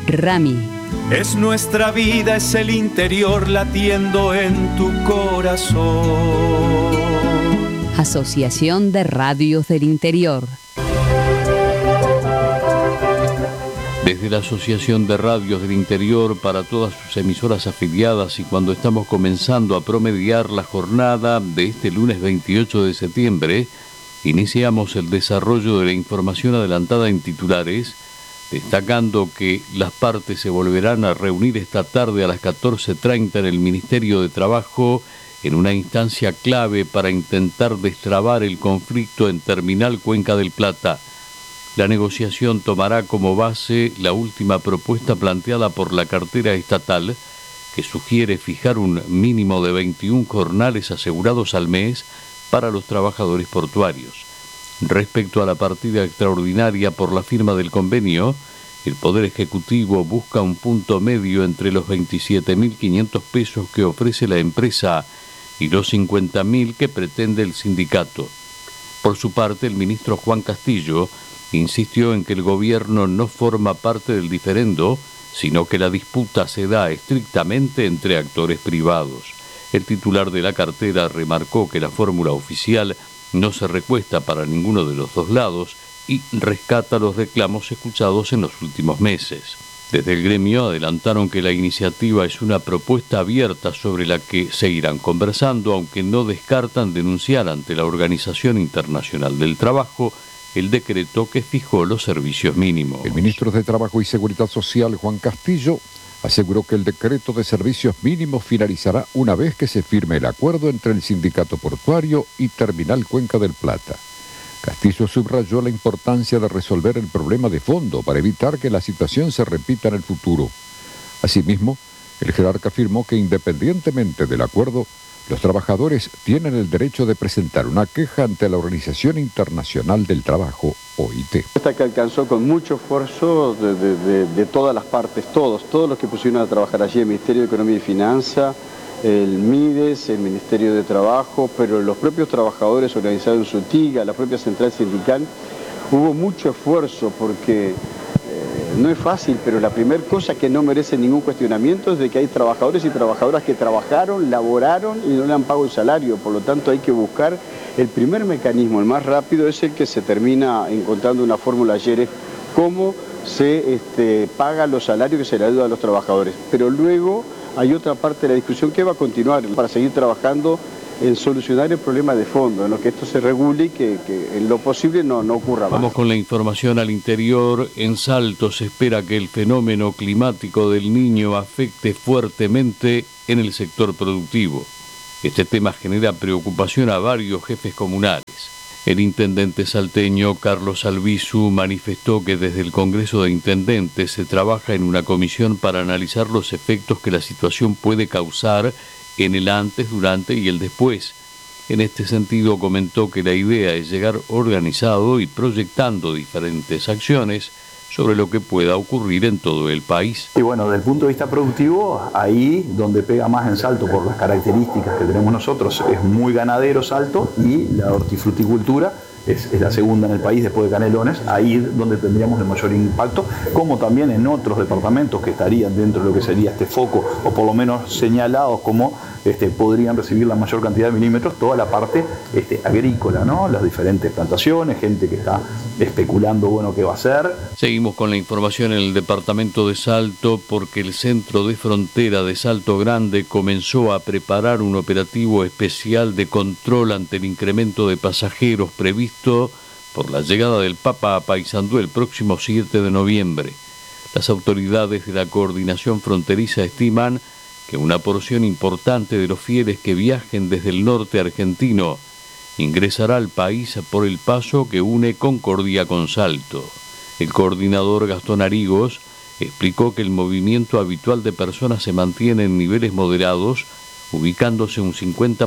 Rami. Es nuestra vida, es el interior latiendo en tu corazón. Asociación de Radios del Interior. Desde la Asociación de Radios del Interior para todas sus emisoras afiliadas y cuando estamos comenzando a promediar la jornada de este lunes 28 de septiembre, iniciamos el desarrollo de la información adelantada en titulares, destacando que las partes se volverán a reunir esta tarde a las 14:30 en el Ministerio de Trabajo en una instancia clave para intentar destrabar el conflicto en Terminal Cuenca del Plata. La negociación tomará como base la última propuesta planteada por la cartera estatal, que sugiere fijar un mínimo de 21 jornales asegurados al mes para los trabajadores portuarios. Respecto a la partida extraordinaria por la firma del convenio, el Poder Ejecutivo busca un punto medio entre los 27.500 pesos que ofrece la empresa y los 50.000 que pretende el sindicato. Por su parte, el ministro Juan Castillo insistió en que el gobierno no forma parte del diferendo, sino que la disputa se da estrictamente entre actores privados. El titular de la cartera remarcó que la fórmula oficial no se recuesta para ninguno de los dos lados y rescata los reclamos escuchados en los últimos meses. Desde el gremio adelantaron que la iniciativa es una propuesta abierta sobre la que se irán conversando, aunque no descartan denunciar ante la Organización Internacional del Trabajo el decreto que fijó los servicios mínimos. El ministro de Trabajo y Seguridad Social, Juan Castillo, aseguró que el decreto de servicios mínimos finalizará una vez que se firme el acuerdo entre el sindicato portuario y Terminal Cuenca del Plata. Castillo subrayó la importancia de resolver el problema de fondo para evitar que la situación se repita en el futuro. Asimismo, el jerarca afirmó que independientemente del acuerdo, los trabajadores tienen el derecho de presentar una queja ante la Organización Internacional del Trabajo, OIT. Esta que alcanzó con mucho esfuerzo de todas las partes, todos los que pusieron a trabajar allí, el Ministerio de Economía y Finanzas, el MIDES, el Ministerio de Trabajo, pero los propios trabajadores organizados en su TIGA, la propia central sindical, hubo mucho esfuerzo porque no es fácil, pero la primera cosa que no merece ningún cuestionamiento es de que hay trabajadores y trabajadoras que trabajaron, laboraron y no le han pagado el salario, por lo tanto hay que buscar el primer mecanismo, el más rápido es el que se termina encontrando una fórmula ayer, es cómo se paga los salarios que se le ayuda a los trabajadores, pero luego hay otra parte de la discusión que va a continuar para seguir trabajando en solucionar el problema de fondo, en lo que esto se regule y que en lo posible no ocurra más. Vamos con la información al interior. En Salto se espera que el fenómeno climático del Niño afecte fuertemente en el sector productivo. Este tema genera preocupación a varios jefes comunales. El intendente salteño Carlos Albizu manifestó que desde el Congreso de Intendentes se trabaja en una comisión para analizar los efectos que la situación puede causar en el antes, durante y el después. En este sentido comentó que la idea es llegar organizado y proyectando diferentes acciones sobre lo que pueda ocurrir en todo el país. Y bueno, desde el punto de vista productivo, ahí donde pega más en Salto por las características que tenemos nosotros, es muy ganadero Salto y la hortifruticultura es la segunda en el país después de Canelones, ahí es donde tendríamos el mayor impacto, como también en otros departamentos que estarían dentro de lo que sería este foco, o por lo menos señalados como podrían recibir la mayor cantidad de milímetros, toda la parte agrícola, ¿no? Las diferentes plantaciones, gente que está especulando, qué va a hacer. Seguimos con la información en el departamento de Salto porque el centro de frontera de Salto Grande comenzó a preparar un operativo especial de control ante el incremento de pasajeros previsto por la llegada del Papa a Paysandú el próximo 7 de noviembre. Las autoridades de la coordinación fronteriza estiman que una porción importante de los fieles que viajen desde el norte argentino ingresará al país por el paso que une Concordia con Salto. El coordinador Gastón Arigos explicó que el movimiento habitual de personas se mantiene en niveles moderados, ubicándose un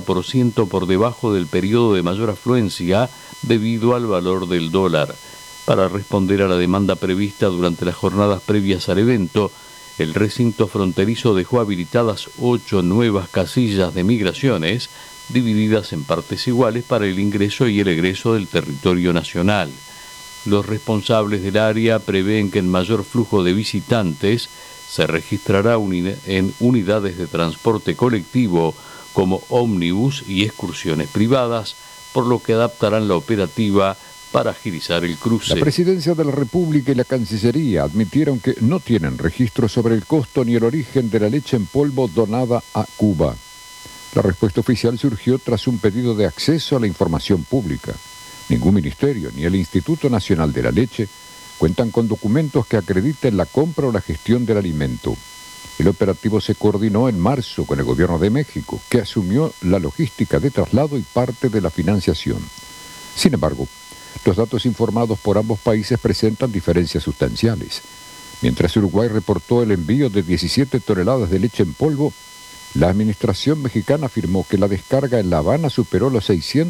50% por debajo del periodo de mayor afluencia debido al valor del dólar. Para responder a la demanda prevista durante las jornadas previas al evento, el recinto fronterizo dejó habilitadas 8 nuevas casillas de migraciones, divididas en partes iguales para el ingreso y el egreso del territorio nacional. Los responsables del área prevén que el mayor flujo de visitantes se registrará en unidades de transporte colectivo como ómnibus y excursiones privadas, por lo que adaptarán la operativa para agilizar el cruce. La Presidencia de la República y la Cancillería admitieron que no tienen registro sobre el costo ni el origen de la leche en polvo donada a Cuba. La respuesta oficial surgió tras un pedido de acceso a la información pública. Ningún ministerio ni el Instituto Nacional de la Leche cuentan con documentos que acrediten la compra o la gestión del alimento. El operativo se coordinó en marzo con el gobierno de México, que asumió la logística de traslado y parte de la financiación. Sin embargo, los datos informados por ambos países presentan diferencias sustanciales. Mientras Uruguay reportó el envío de 17 toneladas de leche en polvo, la administración mexicana afirmó que la descarga en La Habana superó los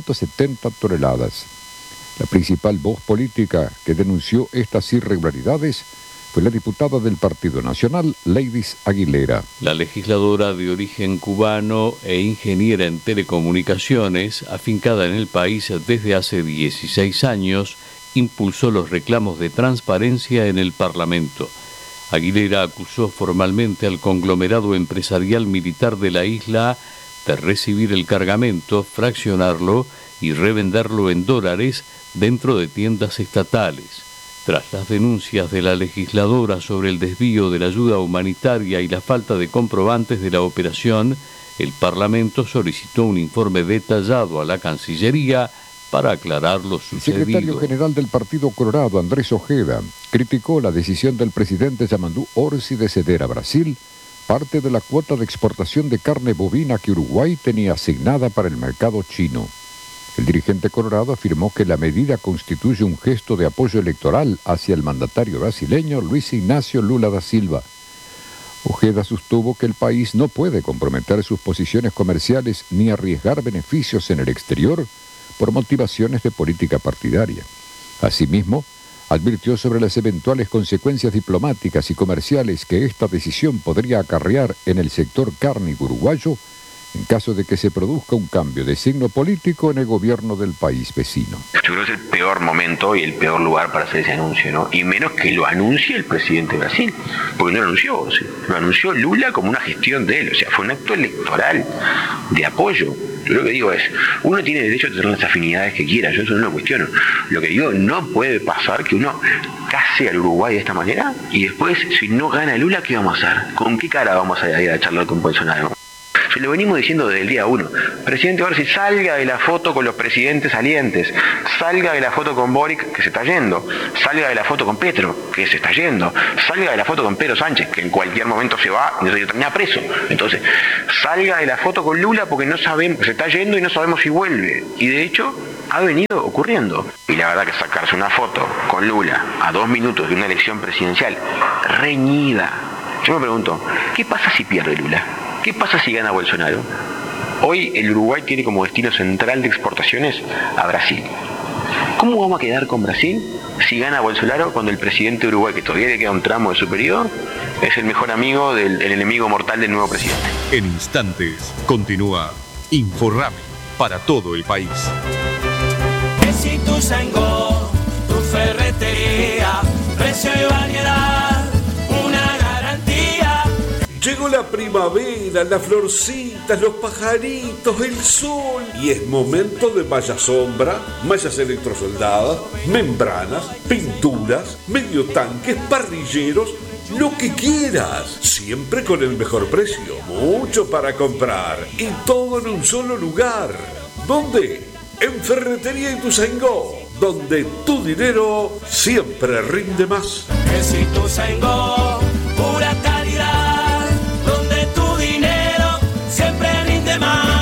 670 toneladas. La principal voz política que denunció estas irregularidades fue la diputada del Partido Nacional, Leidis Aguilera. La legisladora de origen cubano e ingeniera en telecomunicaciones, afincada en el país desde hace 16 años, impulsó los reclamos de transparencia en el Parlamento. Aguilera acusó formalmente al conglomerado empresarial militar de la isla de recibir el cargamento, fraccionarlo y revenderlo en dólares dentro de tiendas estatales. Tras las denuncias de la legisladora sobre el desvío de la ayuda humanitaria y la falta de comprobantes de la operación, el Parlamento solicitó un informe detallado a la Cancillería para aclarar lo sucedido. El secretario general del Partido Colorado, Andrés Ojeda, criticó la decisión del presidente Yamandu Orsi de ceder a Brasil parte de la cuota de exportación de carne bovina que Uruguay tenía asignada para el mercado chino. El dirigente colorado afirmó que la medida constituye un gesto de apoyo electoral hacia el mandatario brasileño Luis Ignacio Lula da Silva. Ojeda sostuvo que el país no puede comprometer sus posiciones comerciales ni arriesgar beneficios en el exterior por motivaciones de política partidaria. Asimismo, advirtió sobre las eventuales consecuencias diplomáticas y comerciales que esta decisión podría acarrear en el sector cárnico uruguayo en caso de que se produzca un cambio de signo político en el gobierno del país vecino. Yo creo que es el peor momento y el peor lugar para hacer ese anuncio, ¿no? Y menos que lo anuncie el presidente de Brasil, porque no lo anunció Orsi, lo anunció Lula como una gestión de él, o sea, fue un acto electoral de apoyo. Yo lo que digo es, uno tiene derecho a tener las afinidades que quiera, yo eso no lo cuestiono. Lo que digo, no puede pasar que uno case al Uruguay de esta manera y después, si no gana Lula, ¿qué vamos a hacer? ¿Con qué cara vamos a ir a charlar con Bolsonaro? Se lo venimos diciendo desde el día 1. Presidente Orsi, salga de la foto con los presidentes salientes, salga de la foto con Boric, que se está yendo, salga de la foto con Petro, que se está yendo, salga de la foto con Pedro Sánchez, que en cualquier momento se va y termina preso. Entonces, salga de la foto con Lula porque no sabemos, se está yendo y no sabemos si vuelve. Y de hecho, ha venido ocurriendo. Y la verdad que sacarse una foto con Lula a 2 minutos de una elección presidencial reñida. Yo me pregunto, ¿qué pasa si pierde Lula? ¿Qué pasa si gana Bolsonaro? Hoy el Uruguay tiene como destino central de exportaciones a Brasil. ¿Cómo vamos a quedar con Brasil si gana Bolsonaro cuando el presidente de Uruguay, que todavía le queda un tramo de su periodo, es el mejor amigo del enemigo mortal del nuevo presidente? En instantes continúa Inforrami para todo el país. Si tu Sango, tu ferretería, precio y variedad, una garantía. Llegó la primavera, las florcitas, los pajaritos, el sol. Y es momento de malla sombra, mallas electrosoldadas, membranas, pinturas, medio tanques, parrilleros, lo que quieras. Siempre con el mejor precio. Mucho para comprar. Y todo en un solo lugar. ¿Dónde? En Ferretería Ituzaingó, donde tu dinero siempre rinde más. Es Ituzaingó, pura calidad, donde tu dinero siempre rinde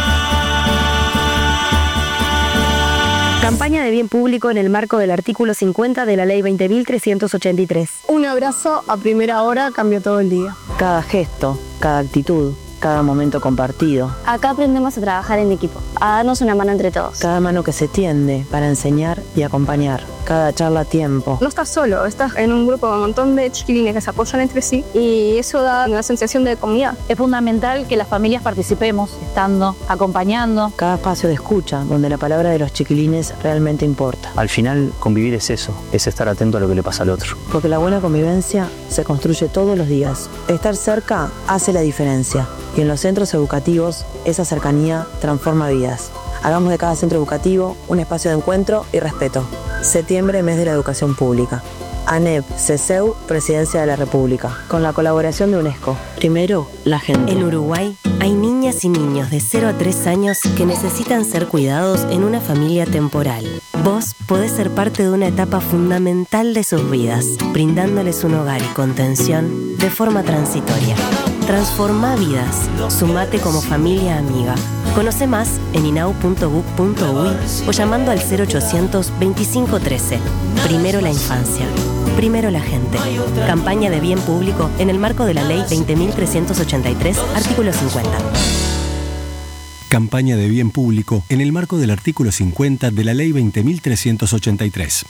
más. Campaña de bien público en el marco del artículo 50 de la Ley 20.383. Un abrazo a primera hora cambió todo el día. Cada gesto, cada actitud, cada momento compartido. Acá aprendemos a trabajar en equipo, a darnos una mano entre todos. Cada mano que se tiende para enseñar y acompañar. cada charla a tiempo. No estás solo, estás en un grupo de un montón de chiquilines que se apoyan entre sí y eso da una sensación de comunidad. Es fundamental que las familias participemos, estando, acompañando. Cada espacio de escucha, donde la palabra de los chiquilines realmente importa. Al final, convivir es eso, es estar atento a lo que le pasa al otro. Porque la buena convivencia se construye todos los días. Estar cerca hace la diferencia. Y en los centros educativos, esa cercanía transforma vidas. Hagamos de cada centro educativo un espacio de encuentro y respeto. Septiembre, mes de la educación pública. ANEP, CESEU, Presidencia de la República. Con la colaboración de UNESCO. Primero, la gente. En Uruguay hay niñas y niños de 0 a 3 años que necesitan ser cuidados en una familia temporal. Vos podés ser parte de una etapa fundamental de sus vidas, brindándoles un hogar y contención de forma transitoria. Transforma vidas. Sumate como familia amiga. Conoce más en inau.gov.uy o llamando al 0800 2513. Primero la infancia. Primero la gente. Campaña de bien público en el marco de la Ley 20.383, artículo 50. Campaña de bien público en el marco del artículo 50 de la Ley 20.383.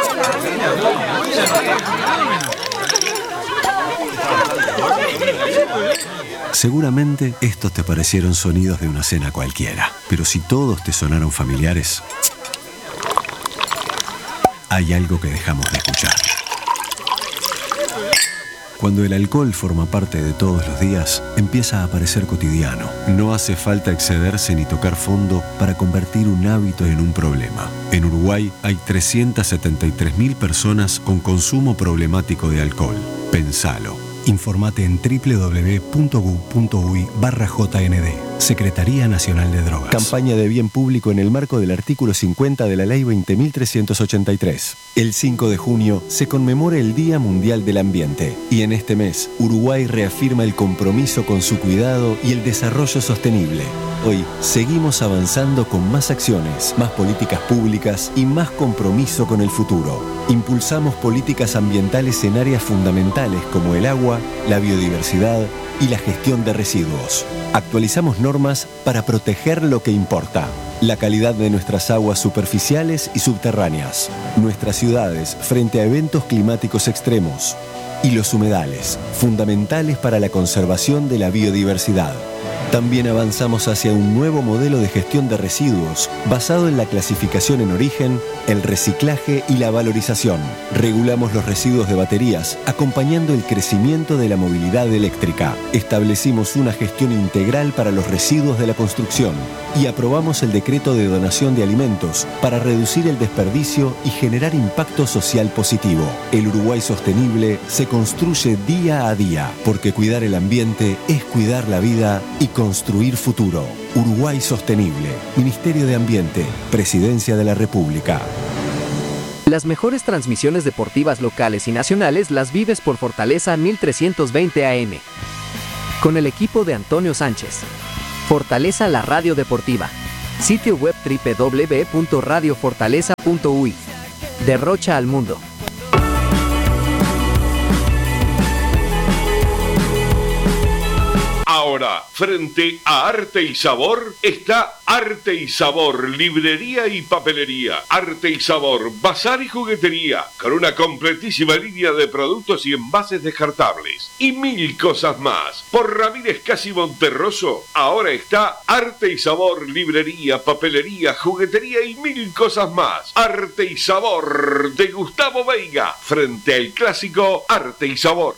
Seguramente estos te parecieron sonidos de una cena cualquiera, pero si todos te sonaron familiares, hay algo que dejamos de escuchar. Cuando el alcohol forma parte de todos los días, empieza a parecer cotidiano. No hace falta excederse ni tocar fondo para convertir un hábito en un problema. En Uruguay hay 373.000 personas con consumo problemático de alcohol. Pensalo. Informate en www.gu.uy/JND. Secretaría Nacional de Drogas. Campaña de bien público en el marco del artículo 50 de la Ley 20.383. El 5 de junio se conmemora el Día Mundial del Ambiente y en este mes Uruguay reafirma el compromiso con su cuidado y el desarrollo sostenible. Hoy seguimos avanzando con más acciones, más políticas públicas y más compromiso con el futuro. Impulsamos políticas ambientales en áreas fundamentales como el agua, la biodiversidad y la gestión de residuos. Actualizamos normas para proteger lo que importa: la calidad de nuestras aguas superficiales y subterráneas, nuestras ciudades frente a eventos climáticos extremos y los humedales, fundamentales para la conservación de la biodiversidad. También avanzamos hacia un nuevo modelo de gestión de residuos basado en la clasificación en origen, el reciclaje y la valorización. Regulamos los residuos de baterías, acompañando el crecimiento de la movilidad eléctrica. Establecimos una gestión integral para los residuos de la construcción y aprobamos el decreto de donación de alimentos para reducir el desperdicio y generar impacto social positivo. El Uruguay sostenible se construye día a día, porque cuidar el ambiente es cuidar la vida y construir futuro. Uruguay Sostenible. Ministerio de Ambiente. Presidencia de la República. Las mejores transmisiones deportivas locales y nacionales las vives por Fortaleza 1320 AM. Con el equipo de Antonio Sánchez. Fortaleza la radio deportiva. Sitio web www.radiofortaleza.uy. De Rocha al mundo. Ahora, frente a Arte y Sabor, está Arte y Sabor, librería y papelería. Arte y Sabor, bazar y juguetería, con una completísima línea de productos y envases descartables. Y mil cosas más. Por Ramírez Casi Monterroso, ahora está Arte y Sabor, librería, papelería, juguetería y mil cosas más. Arte y Sabor, de Gustavo Veiga, frente al clásico Arte y Sabor.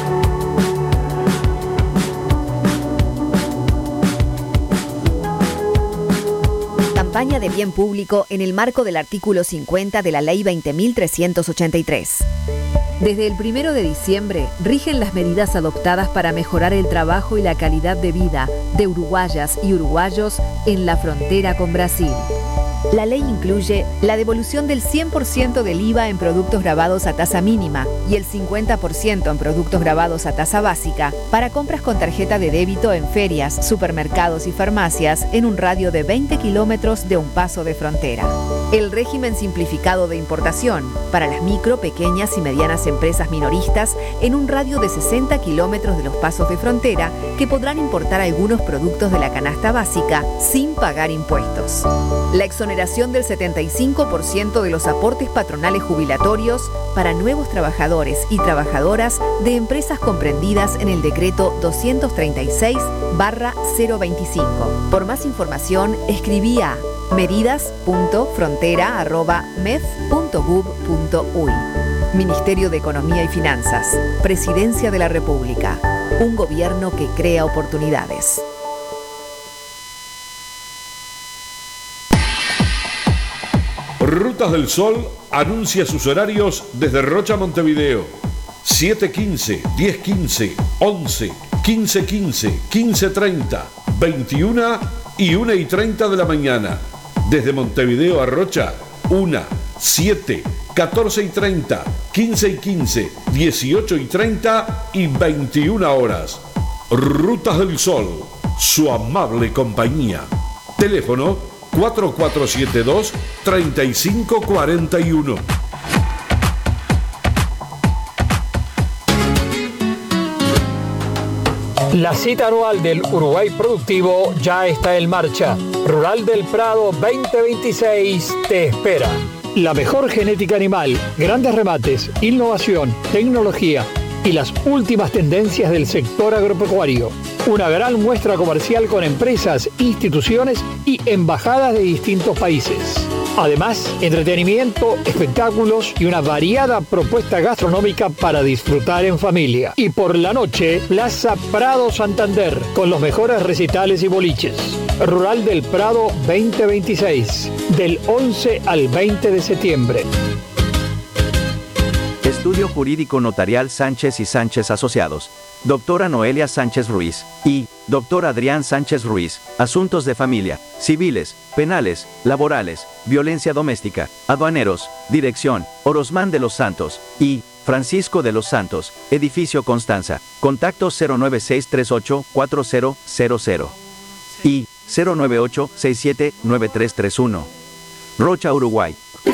Campaña de bien público en el marco del artículo 50 de la Ley 20.383. Desde el 1 de diciembre rigen las medidas adoptadas para mejorar el trabajo y la calidad de vida de uruguayas y uruguayos en la frontera con Brasil. La ley incluye la devolución del 100% del IVA en productos grabados a tasa mínima y el 50% en productos grabados a tasa básica para compras con tarjeta de débito en ferias, supermercados y farmacias en un radio de 20 kilómetros de un paso de frontera. El régimen simplificado de importación para las micro, pequeñas y medianas empresas minoristas en un radio de 60 kilómetros de los pasos de frontera que podrán importar algunos productos de la canasta básica sin pagar impuestos. La exoneración exoneración del 75% de los aportes patronales jubilatorios para nuevos trabajadores y trabajadoras de empresas comprendidas en el decreto 236/025. Por más información, escribí a medidas.frontera@mef.gov.uy. Ministerio de Economía y Finanzas, Presidencia de la República. Un gobierno que crea oportunidades. Rutas del Sol anuncia sus horarios desde Rocha a Montevideo. 7:15, 10:15, 11, 15:15, 15:30, 21 y 1:30 de la mañana. Desde Montevideo a Rocha, 1, 7, 14:30, 15:15, 18:30 y 21 horas. Rutas del Sol, su amable compañía. Teléfono 4472-3541. La cita anual del Uruguay Productivo ya está en marcha. Rural del Prado 2026 te espera. La mejor genética animal, grandes remates, innovación, tecnología y las últimas tendencias del sector agropecuario. Una gran muestra comercial con empresas, instituciones y embajadas de distintos países. Además, entretenimiento, espectáculos y una variada propuesta gastronómica para disfrutar en familia. Y por la noche, Plaza Prado Santander, con los mejores recitales y boliches. Rural del Prado 2026, del 11 al 20 de septiembre. Estudio Jurídico Notarial Sánchez y Sánchez Asociados. Doctora Noelia Sánchez Ruiz y Doctor Adrián Sánchez Ruiz. Asuntos de familia, civiles, penales, laborales, violencia doméstica, aduaneros, dirección, Orosmán de los Santos y Francisco de los Santos, Edificio Constanza. Contacto 09638-4000 y 098-679331. Rocha, Uruguay.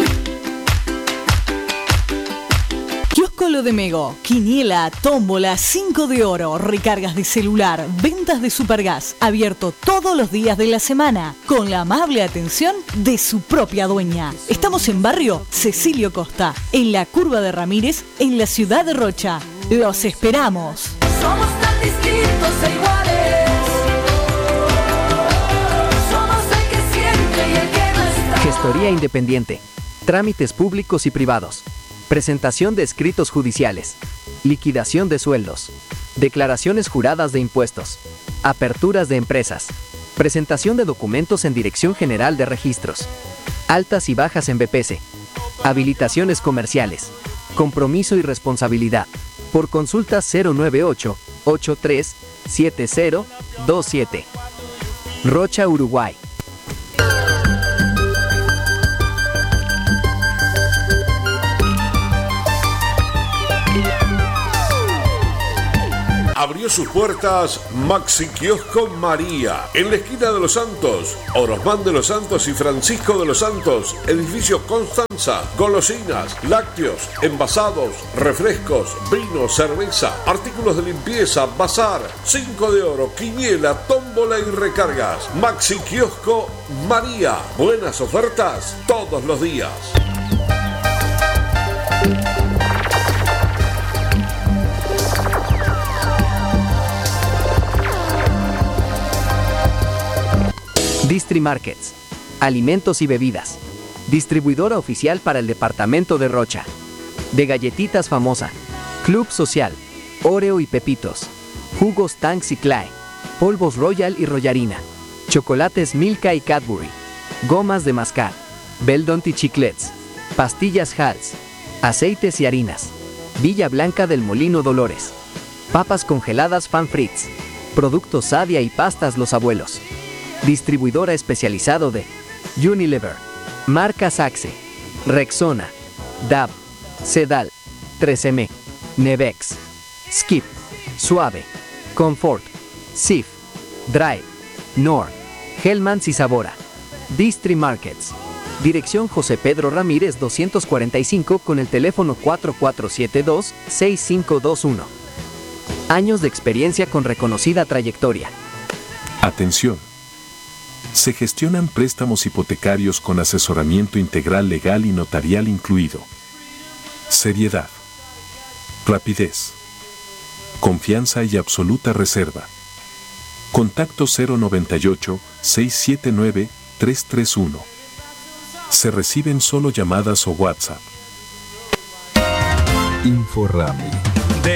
Kiosco Lo de Mego, quiniela, tómbola, 5 de oro, recargas de celular, ventas de supergas, abierto todos los días de la semana, con la amable atención de su propia dueña. Estamos en barrio Cecilio Costa, en la Curva de Ramírez, en la ciudad de Rocha. Los esperamos. Somos tan distintos e iguales. Somos el que siente y el que no está. Gestoría independiente, trámites públicos y privados. Presentación de escritos judiciales, liquidación de sueldos, declaraciones juradas de impuestos, aperturas de empresas, presentación de documentos en Dirección General de Registros, altas y bajas en BPC, habilitaciones comerciales, compromiso y responsabilidad. Por consulta 098-837027. Rocha, Uruguay. Abrió sus puertas Maxi Kiosco María, en la esquina de Los Santos, Orosmán de los Santos y Francisco de los Santos, Edificio Constanza, golosinas, lácteos, envasados, refrescos, vino, cerveza, artículos de limpieza, bazar, 5 de oro, quiniela, tómbola y recargas. Maxi Kiosco María, buenas ofertas todos los días. Distri Markets, alimentos y bebidas. Distribuidora oficial para el departamento de Rocha. De galletitas famosa, Club Social, Oreo y Pepitos, jugos Tanks y Clay, polvos Royal y Royarina, chocolates Milka y Cadbury, gomas de mascar, Beldont y Chiclets, pastillas Hals, aceites y harinas, Villa Blanca del Molino Dolores, papas congeladas Fan Fritz, productos Sadia y pastas Los Abuelos. Distribuidora especializado de Unilever, marcas Axe, Rexona, DAB, Sedal, 3M, Nevex, Skip, Suave, Comfort, Sif, Drive, Nor, Hellmann's y Sabora. Distri Markets. Dirección José Pedro Ramírez 245 con el teléfono 4472-6521. Años de experiencia con reconocida trayectoria. Atención. Se gestionan préstamos hipotecarios con asesoramiento integral legal y notarial incluido. Seriedad. Rapidez. Confianza y absoluta reserva. Contacto 098-679-331. Se reciben solo llamadas o WhatsApp. Inforrami.